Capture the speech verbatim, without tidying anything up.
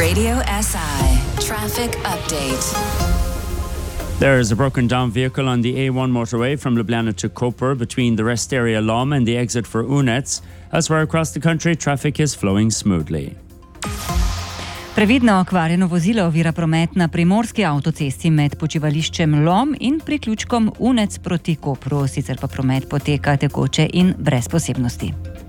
Radio S I Traffic Update. There is a broken down vehicle on the A one motorway from Ljubljana to Koper between the rest area Lom and the exit for Unec. Elsewhere across the country, traffic is flowing smoothly. Previdno okvarjeno vozilo ovira promet na primorski avtocesti med počivališčem Lom in priključkom Unec proti Kopru, sicer pa promet poteka tekoče in brez posebnosti.